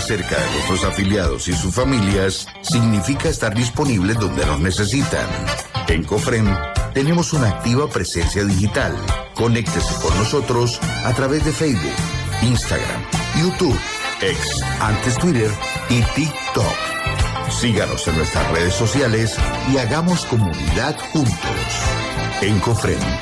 cerca de nuestros afiliados y sus familias significa estar disponibles donde nos necesitan. En Cofrem tenemos una activa presencia digital. Conéctese con nosotros a través de Facebook, Instagram, YouTube, X, antes Twitter y TikTok. Síganos en nuestras redes sociales y hagamos comunidad juntos. En Cofrem